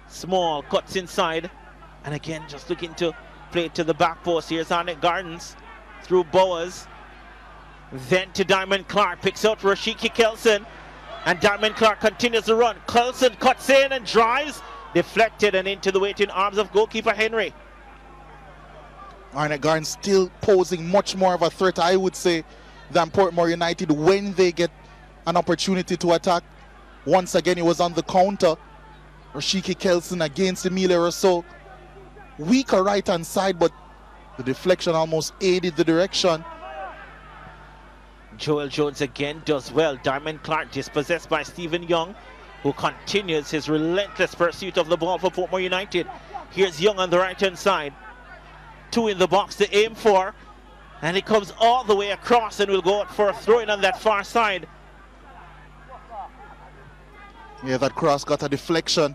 Small cuts inside. And again, just looking to play it to the back post. Here's Arnett Gardens through Bowers. Then to Diamond Clark. Picks out Rashiki Kelson. And Diamond Clark continues to run. Kelson cuts in and drives. Deflected and into the waiting arms of goalkeeper Henry. Arnett Gardens still posing much more of a threat, I would say, than Portmore United when they get an opportunity to attack. Once again, it was on the counter. Rashiki Kelson against Emilia Rousseau. Weaker right-hand side, but the deflection almost aided the direction. Joel Jones again does well. Diamond Clark dispossessed by Stephen Young, who continues his relentless pursuit of the ball for Portmore United. Here's Young on the right-hand side. 2 in the box to aim for. And he comes all the way across and will go out for a throw-in on that far side. Yeah, that cross got a deflection.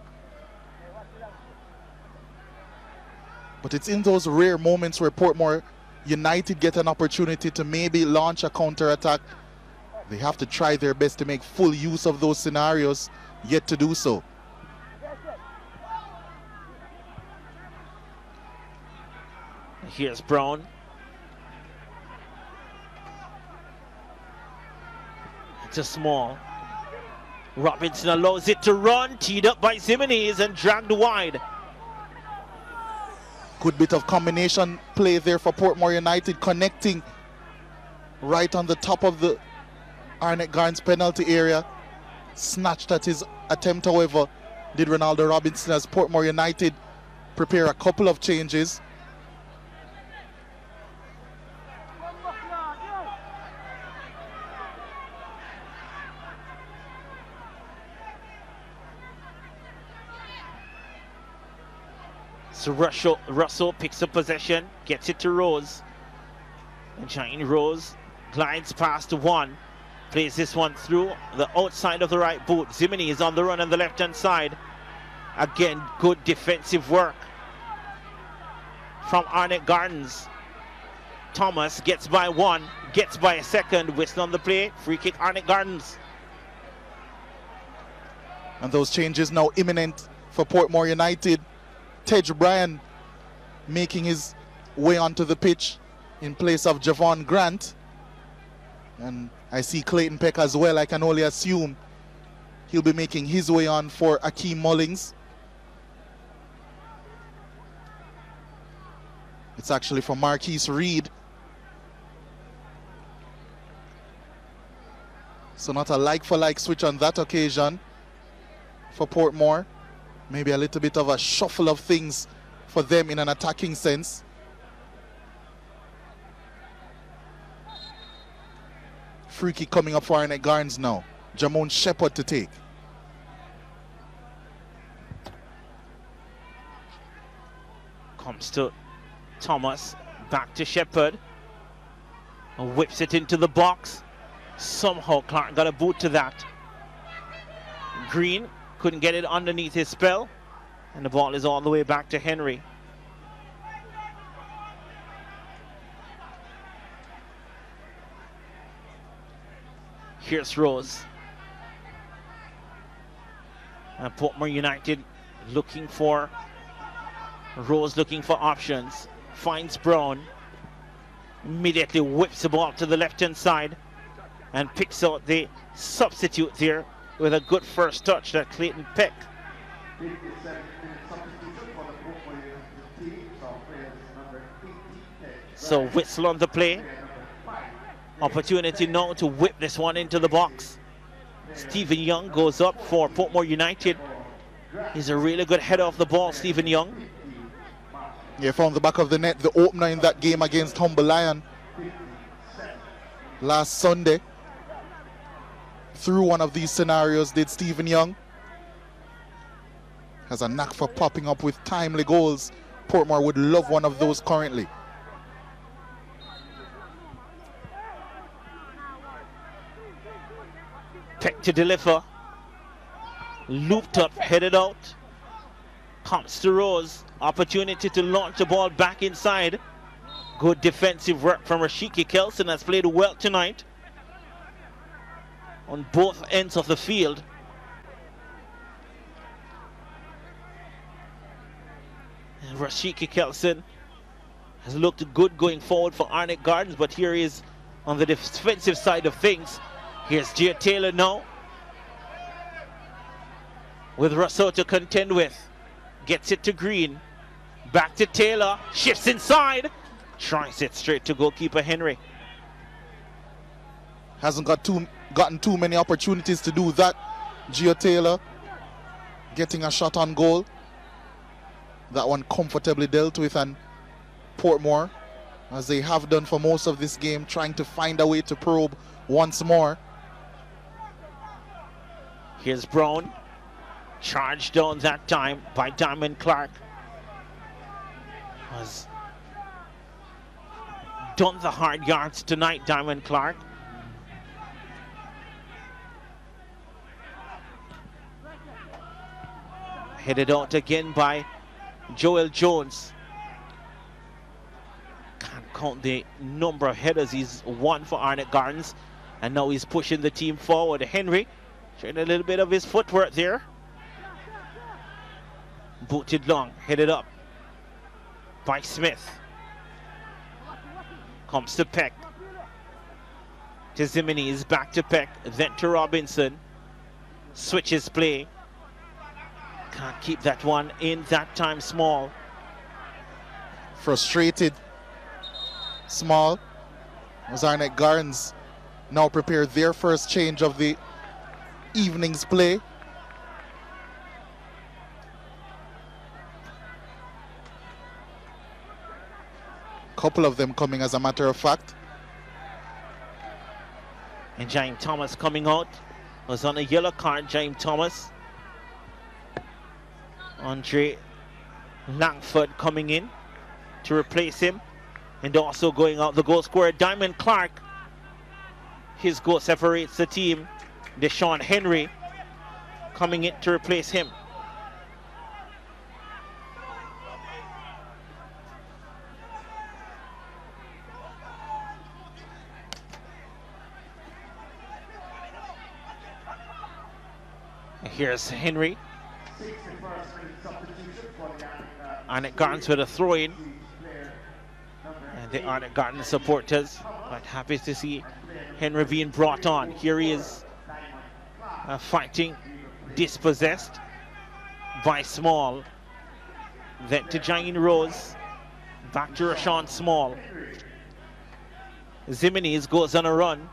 But it's in those rare moments where Portmore United get an opportunity to maybe launch a counter-attack. They have to try their best to make full use of those scenarios, yet to do so. Here's Brown. It's a small. Robinson allows it to run, teed up by Zimenez and dragged wide. Good bit of combination play there for Portmore United, connecting right on the top of the Arnett Gardens penalty area. Snatched at his attempt, however, did Ronaldo Robinson, as Portmore United prepare a couple of changes. So Russell picks up possession, gets it to Rose. And Shine Rose glides past one, plays this one through the outside of the right boot. Zimini is on the run on the left-hand side. Again, good defensive work from Arnett Gardens. Thomas gets by one, gets by a second, whistle on the play, free kick Arnett Gardens. And those changes now imminent for Portmore United. Tej Bryan making his way onto the pitch in place of Javon Grant. And I see Clayton Peck as well. I can only assume he'll be making his way on for Akeem Mullings. It's actually for Marquise Reed. So not a like-for-like switch on that occasion for Portmore. Maybe a little bit of a shuffle of things for them in an attacking sense. Free kick coming up for Arnett Gardens now. Jamon Shepherd to take. Comes to Thomas, back to Shepherd. And whips it into the box. Somehow Clark got a boot to that. Green couldn't get it underneath his spell, and the ball is all the way back to Henry. Here's Rose. And Portmore United looking for options. Finds Brown. Immediately whips the ball to the left-hand side and picks out the substitute there with a good first touch, that Clayton Peck. So whistle on the play. Opportunity now to whip this one into the box. Stephen Young goes up for Portmore United. He's a really good header of the ball, Stephen Young. Yeah, from the back of the net, the opener in that game against Humble Lion last Sunday. Through one of these scenarios did Stephen Young. Has a knack for popping up with timely goals. Portmore would love one of those currently. Peck to deliver. Looped up, headed out. Comes to Rose. Opportunity to launch the ball back inside. Good defensive work from Rashiki Kelson, has played well tonight on both ends of the field. Rashiki Kelson has looked good going forward for Arnett Gardens, but here he is on the defensive side of things. Here's Gia Taylor now with Rousseau to contend with. Gets it to Green. Back to Taylor. Shifts inside. Tries it straight to goalkeeper Henry. Hasn't gotten too many opportunities to do that. Gio Taylor getting a shot on goal. That one comfortably dealt with, and Portmore, as they have done for most of this game, trying to find a way to probe once more. Here's Brown. Charged down that time by Diamond Clark. Has done the hard yards tonight, Diamond Clark. Headed out again by Joel Jones. Can't count the number of headers he's won for Arnett Gardens. And now he's pushing the team forward. Henry showing a little bit of his footwork there. Booted long, headed up by Smith. Comes to Peck. To Zimenez, back to Peck, then to Robinson. Switches play. Can't keep that one in that time. Small. Frustrated. Small. As Arnett Gardens now prepare their first change of the evening's play. Couple of them coming, as a matter of fact. And James Thomas coming out. Was on a yellow card, James Thomas. Andre Langford coming in to replace him. And also going out the goal scorer, Diamond Clark. His goal separates the team. Deshaun Henry coming in to replace him. Here's Henry. Arnett Gardens with a throw-in. And the Arnett Gardens supporters quite happy to see Henry being brought on. Here he is fighting, dispossessed by Small. Then to Jain Rose. Back to Rashawn Small. Zimenez goes on a run.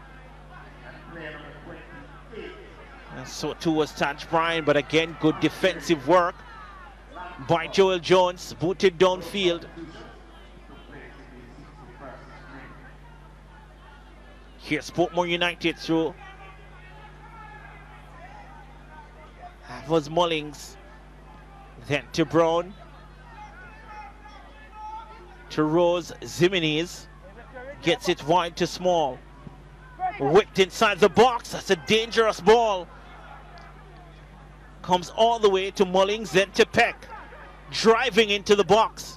And so too was Taj Bryan, but again, good defensive work by Joel Jones, booted downfield. Here's Portmore United through. That was Mullings. Then to Brown. To Rose. Zimenez gets it wide to Small. Whipped inside the box. That's a dangerous ball. Comes all the way to Mullings, then to Peck. Driving into the box.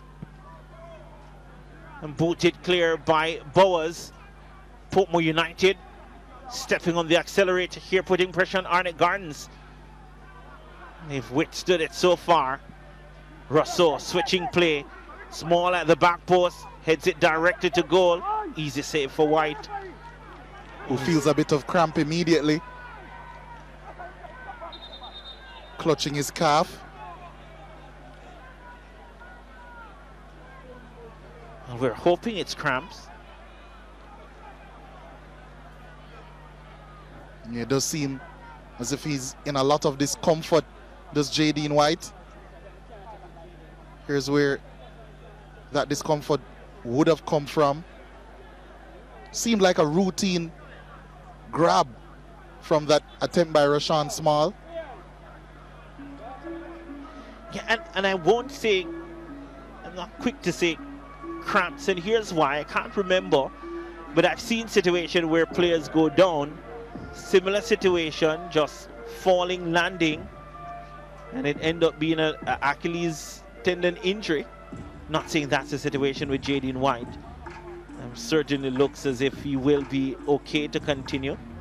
And booted clear by Bowers. Portmore United stepping on the accelerator here, putting pressure on Arnett Gardens. They've withstood it so far. Rousseau switching play. Small at the back post. Heads it directed to goal. Easy save for White. Who feels a bit of cramp immediately. Clutching his calf. And we're hoping it's cramps. Yeah, it does seem as if he's in a lot of discomfort, does Jadine White. Here's where that discomfort would have come from. Seemed like a routine grab from that attempt by Rashawn Small. Yeah, and I won't say, I'm not quick to say cramps, and here's why. I can't remember, but I've seen situations where players go down, similar situation, just falling, landing, and it end up being an Achilles tendon injury. Not saying that's the situation with Jadine White. Certainly looks as if he will be okay to continue.